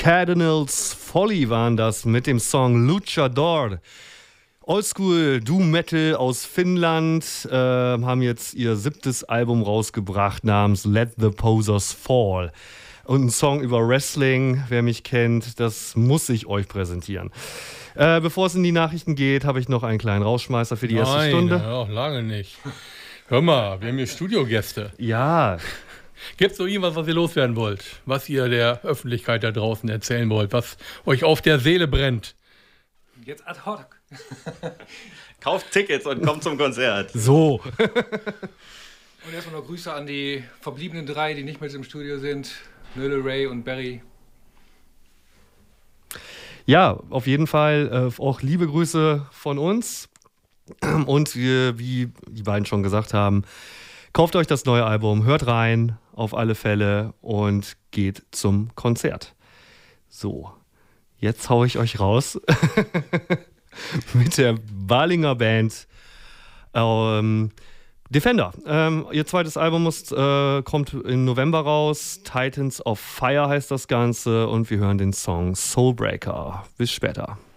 Cardinals Folly waren das mit dem Song Luchador. Oldschool Doom Metal aus Finnland haben jetzt ihr 7. Album rausgebracht namens Let the Posers Fall. Und ein Song über Wrestling, wer mich kennt, das muss ich euch präsentieren. Bevor es in die Nachrichten geht, habe ich noch einen kleinen Rausschmeißer für die erste Stunde. Nein, auch lange nicht. Hör mal, wir haben hier Studiogäste. Ja. Gibt es noch irgendwas, was ihr loswerden wollt? Was ihr der Öffentlichkeit da draußen erzählen wollt? Was euch auf der Seele brennt? Jetzt ad hoc. Kauft Tickets und kommt zum Konzert. So. Und erstmal noch Grüße an die verbliebenen 3, die nicht mehr im Studio sind. Nölle, Ray und Barry. Ja, auf jeden Fall auch liebe Grüße von uns. Und wie die beiden schon gesagt haben, kauft euch das neue Album, hört rein, auf alle Fälle und geht zum Konzert. So, jetzt hau ich euch raus mit der Balinger Band Defender. Ihr zweites Album kommt im November raus. Titans of Fire heißt das Ganze und wir hören den Song Soulbreaker. Bis später.